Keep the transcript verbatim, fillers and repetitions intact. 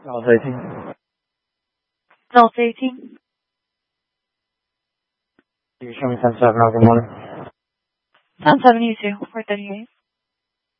Delta eighteen. Delta eighteen. You show me ten seven, good morning. ten seven, you too. four thirty-eight.